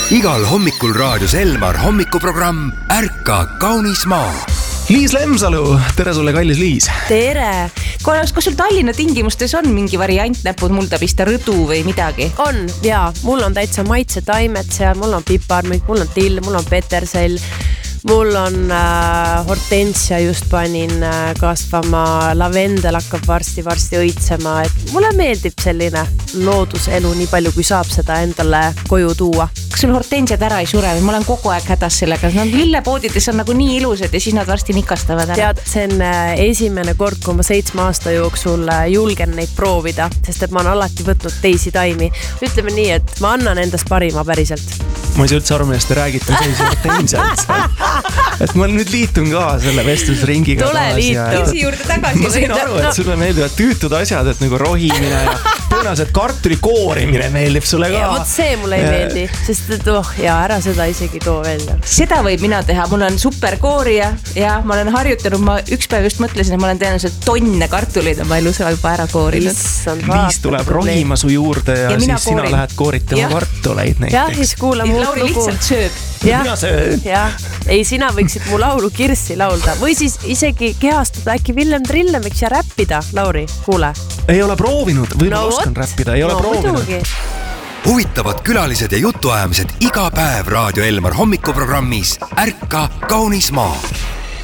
Igal hommikul raadios Elmar hommikuprogramm Ärka kaunis maa. Liis Lemsalu, tere sulle, kallis Liis. Tere. Kas sul Tallinna tingimustes on mingi variant näpud mulda pista rõdu või midagi? On, jaa. Mul on täitsa maitsetaimed seal, mul on piparmünt, mul on till, mul on petersell, mul on hortensia just panin kasvama, lavendel hakkab varsti õitsema. Et mulle meeldib selline looduselu nii palju, kui saab seda endale koju tuua. Kas sul hortensiad ära ei sure? Ma olen kogu aeg hädas sellega. Nad lillepoodides on nagu nii ilusad ja siis nad varsti nikastavad ära. Tead, see on esimene kord, kui ma 7 aasta jooksul julgen neid proovida, sest et ma olen alati võtnud teisi taimi. Ütleme nii, et ma annan endast parima päriselt. Ma ei saa üldse aru, millest te räägite sellise hortensialt. Et ma nüüd liitun ka selle vestlusringiga. Tule liitu. Isi juurde tagasi. Ma sain aru, et sulle meeldivad tüütud asjad, et nagu rohimine ja tõenäoliselt kartuli koorimine meeldib sulle ka. Ja vot see mulle ei meeldi, sest et ära seda isegi too välja. Seda võib mina teha. Mul on super koorija ja ma olen harjutanud. Ma üks päev just mõtlesin, et ma olen tõenäoliselt tonne kartulid oma elus juba ära koorinud. Liis tuleb rohima su juurde ja siis sina lähed kooritama kartuleid näiteks. Jah, siis kuula muud Lauri lugu. lihtsalt sööb. Mina söön. Jah, ei, sina võiksid mu laulu Kirssi laulda või siis isegi kehastada äkki Villem Trillemiks ja räppida, Lauri, kuule. Ei ole proovinud, võib-olla oskan räppida, ei ole proovinud. Muidugi. Huvitavad külalised ja jutuajamised iga päev Raadio Elmar hommikuprogrammis Ärka kaunis maa.